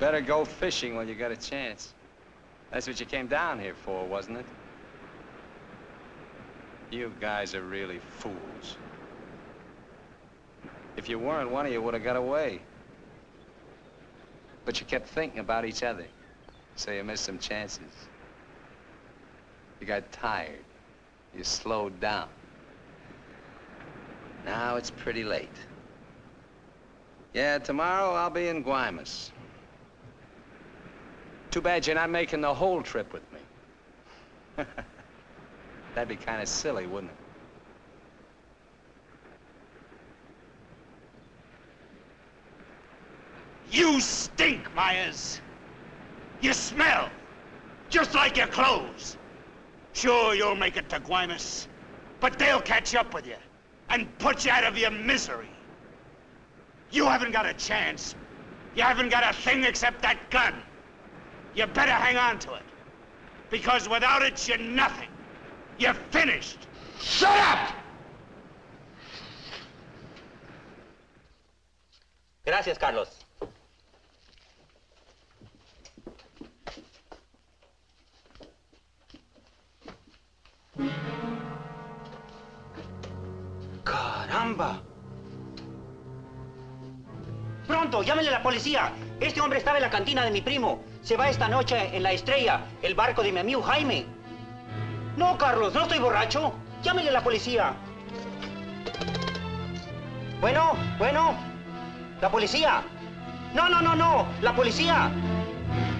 Better go fishing while you got a chance. That's what you came down here for, wasn't it? You guys are really fools. If you weren't, one of you would have got away. But you kept thinking about each other, so you missed some chances. You got tired. You slowed down. Now it's pretty late. Yeah, tomorrow I'll be in Guaymas. Too bad you're not making the whole trip with me. That'd be kind of silly, wouldn't it? You stink, Myers. You smell, just like your clothes. Sure, you'll make it to Guaymas, but they'll catch up with you and put you out of your misery. You haven't got a chance. You haven't got a thing except that gun. You better hang on to it, because without it, you're nothing. You're finished. Shut up! Gracias, Carlos. Caramba. Pronto, llámenle a la policía. Este hombre estaba en la cantina de mi primo. Se va esta noche en la Estrella, el barco de mi amigo Jaime. No, Carlos, no estoy borracho. Llámenle a la policía. Bueno, la policía. No, la policía.